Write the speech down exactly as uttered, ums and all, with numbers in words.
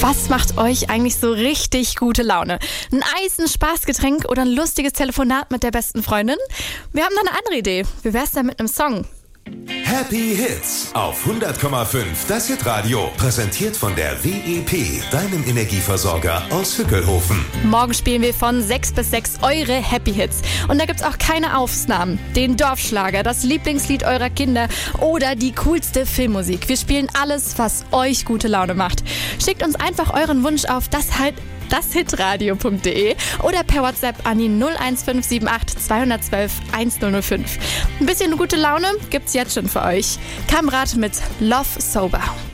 Was macht euch eigentlich so richtig gute Laune? Ein Eis, ein Spaßgetränk oder ein lustiges Telefonat mit der besten Freundin? Wir haben da eine andere Idee. Wie wär's denn mit einem Song? Happy Hits auf hundert Komma fünf, das Hitradio. Präsentiert von der W E P, deinem Energieversorger aus Hückelhofen. Morgen spielen wir von sechs bis sechs eure Happy Hits. Und da gibt's auch keine Ausnahmen. Den Dorfschlager, das Lieblingslied eurer Kinder oder die coolste Filmmusik. Wir spielen alles, was euch gute Laune macht. Schickt uns einfach euren Wunsch auf das halt das hitradio punkt de oder per WhatsApp an die null eins fünf sieben acht zwei eins zwei eins null null fünf. Ein bisschen gute Laune gibt's jetzt schon für euch. Kamrat mit Love Sober.